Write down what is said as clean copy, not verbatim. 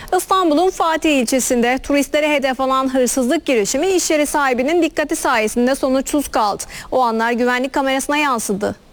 İstanbul'un Fatih ilçesinde turistlere hedef alan hırsızlık girişimi iş yeri sahibinin dikkati sayesinde sonuçsuz kaldı. O anlar güvenlik kamerasına yansıdı.